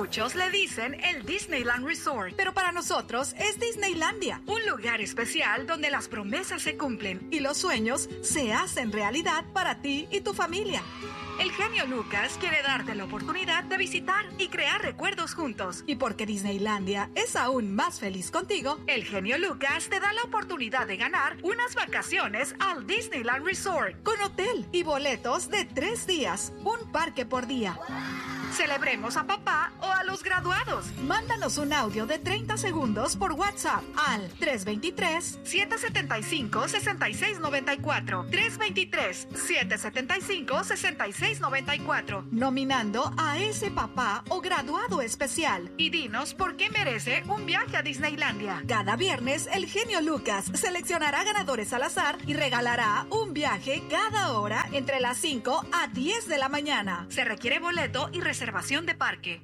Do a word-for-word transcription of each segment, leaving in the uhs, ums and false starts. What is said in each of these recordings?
Muchos le dicen el Disneyland Resort, pero para nosotros es Disneylandia, un lugar especial donde las promesas se cumplen y los sueños se hacen realidad para ti y tu familia. El genio Lucas quiere darte la oportunidad de visitar y crear recuerdos juntos. Y porque Disneylandia es aún más feliz contigo, el genio Lucas te da la oportunidad de ganar unas vacaciones al Disneyland Resort con hotel y boletos de tres días, un parque por día. Celebremos a papá o a los graduados. Mándanos un audio de treinta segundos por WhatsApp al tres dos tres, siete siete cinco, seis seis nueve cuatro. tres dos tres, siete siete cinco, seis seis nueve cuatro. Nominando a ese papá o graduado especial. Y dinos por qué merece un viaje a Disneylandia. Cada viernes, el genio Lucas seleccionará ganadores al azar y regalará un viaje cada hora entre las cinco a diez de la mañana. Se requiere boleto y reservación. Reservación de parque.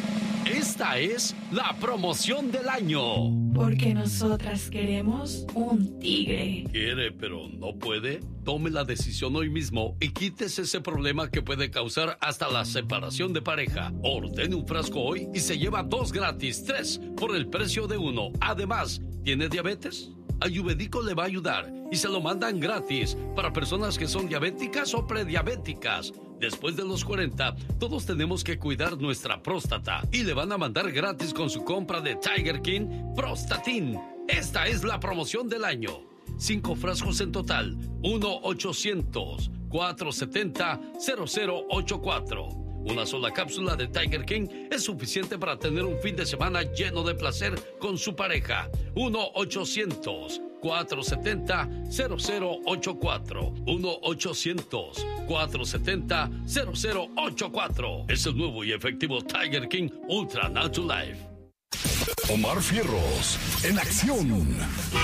Esta es la promoción del año. Porque nosotras queremos un tigre. ¿Quiere pero no puede? Tome la decisión hoy mismo y quítese ese problema que puede causar hasta la separación de pareja. Ordene un frasco hoy y se lleva dos gratis, tres por el precio de uno. Además, ¿tiene diabetes? Ayurvédico le va a ayudar y se lo mandan gratis para personas que son diabéticas o prediabéticas. Después de los cuarenta, todos tenemos que cuidar nuestra próstata y le van a mandar gratis con su compra de Tiger King Prostatin. Esta es la promoción del año. Cinco frascos en total. uno ochocientos, cuatrocientos setenta, cero cero ochenta y cuatro. Una sola cápsula de Tiger King es suficiente para tener un fin de semana lleno de placer con su pareja. uno ochocientos, cuatrocientos setenta, cero cero ochenta y cuatro. uno ochocientos, cuatrocientos setenta, cero cero ochenta y cuatro. Es el nuevo y efectivo Tiger King Ultra Natural Life. Omar Fierros, en acción.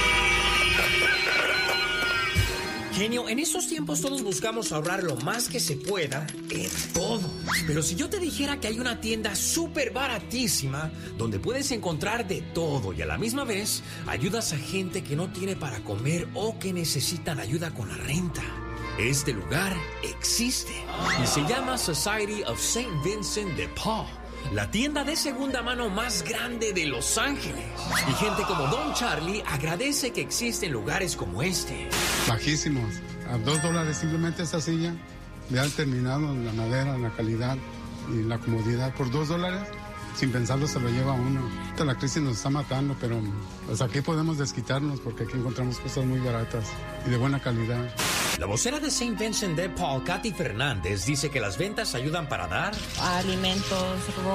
Genio, en estos tiempos todos buscamos ahorrar lo más que se pueda en todo. Pero si yo te dijera que hay una tienda súper baratísima donde puedes encontrar de todo y a la misma vez ayudas a gente que no tiene para comer o que necesitan ayuda con la renta. Este lugar existe y se llama Society of Saint Vincent de Paul, la tienda de segunda mano más grande de Los Ángeles. Y gente como Don Charlie agradece que existen lugares como este. Bajísimos, a dos dólares simplemente esa silla, ya terminado, la madera, la calidad y la comodidad. Por dos dólares, sin pensarlo se lo lleva uno. La crisis nos está matando, pero pues aquí podemos desquitarnos porque aquí encontramos cosas muy baratas y de buena calidad. La vocera de Saint Vincent de Paul, Katy Fernández, dice que las ventas ayudan para dar alimentos,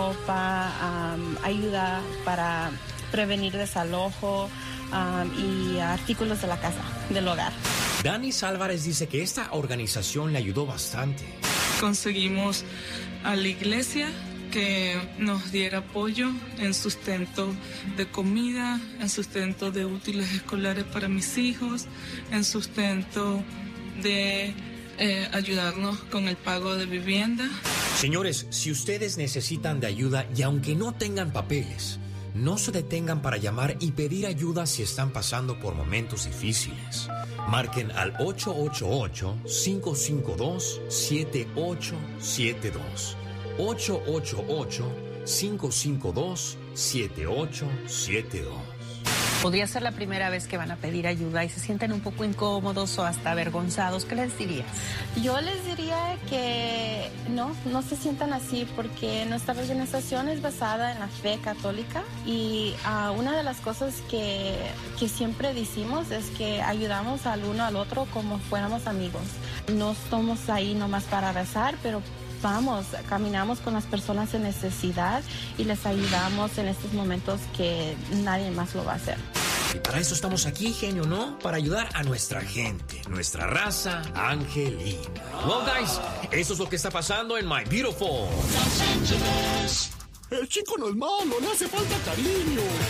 ropa, um, ayuda para prevenir desalojo um, y artículos de la casa, del hogar. Danis Álvarez dice que esta organización le ayudó bastante. Conseguimos a la iglesia que nos diera apoyo en sustento de comida, en sustento de útiles escolares para mis hijos, en sustento de eh, ayudarnos con el pago de vivienda. Señores, si ustedes necesitan de ayuda y aunque no tengan papeles, no se detengan para llamar y pedir ayuda si están pasando por momentos difíciles. Marquen al ocho ocho ocho, cinco cinco dos, siete ocho siete dos. ocho ocho ocho, cinco cinco dos, siete ocho siete dos. Podría ser la primera vez que van a pedir ayuda y se sienten un poco incómodos o hasta avergonzados. ¿Qué les dirías? Yo les diría que no, no se sientan así porque nuestra organización es basada en la fe católica y uh, una de las cosas que, que siempre decimos es que ayudamos al uno al otro como fuéramos amigos. No estamos ahí nomás para rezar, pero vamos, caminamos con las personas en necesidad y les ayudamos en estos momentos que nadie más lo va a hacer. Y para eso estamos aquí, genio, ¿no? Para ayudar a nuestra gente, nuestra raza angelina. Well, guys, eso es lo que está pasando en My Beautiful Los Angeles. El chico no es malo, le hace falta cariño.